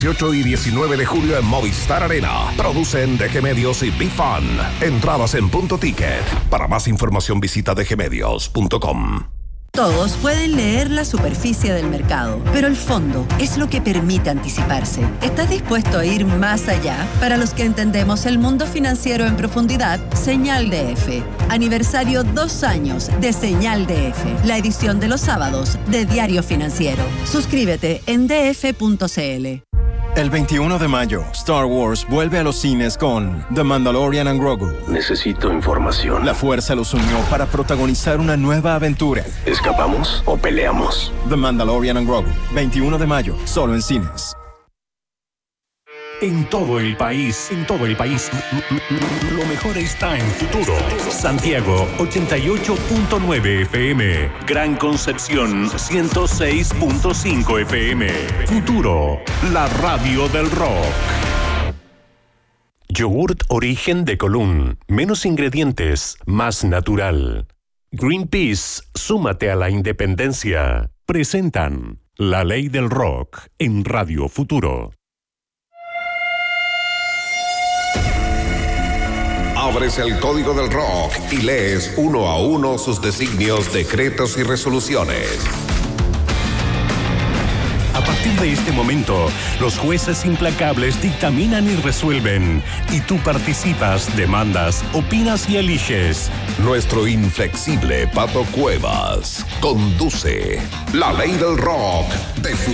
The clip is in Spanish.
18 y 19 de julio en Movistar Arena. Producen DG Medios y BeFun. Entradas en Punto Ticket. Para más información visita dgmedios.com. Todos pueden leer la superficie del mercado, pero el fondo es lo que permite anticiparse. ¿Estás dispuesto a ir más allá? Para los que entendemos el mundo financiero en profundidad, Señal DF. Aniversario 2 años de Señal DF, la edición de los sábados de Diario Financiero. Suscríbete en df.cl. El 21 de mayo, Star Wars vuelve a los cines con The Mandalorian and Grogu. Necesito información. La fuerza los unió para protagonizar una nueva aventura. ¿Escapamos o peleamos? The Mandalorian and Grogu, 21 de mayo, solo en cines. En todo el país, lo mejor está en Futuro. Santiago, 88.9 FM. Gran Concepción, 106.5 FM. Futuro, la radio del rock. Yogurt Origen de Colún. Menos ingredientes, más natural. Greenpeace, súmate a la independencia. Presentan La Ley del Rock en Radio Futuro. Abres el código del rock y lees uno a uno sus designios, decretos y resoluciones. A partir de este momento, los jueces implacables dictaminan y resuelven. Y tú participas, demandas, opinas y eliges. Nuestro inflexible Pato Cuevas conduce La Ley del Rock de